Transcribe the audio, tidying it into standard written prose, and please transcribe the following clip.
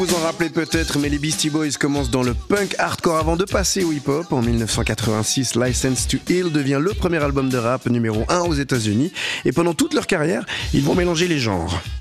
Vous en rappelez peut-être, mais les Beastie Boys commencent dans le punk hardcore avant de passer au hip-hop. En 1986, License to Ill devient le premier album de rap numéro 1 aux États-Unis. Et pendant toute leur carrière, ils vont mélanger les genres.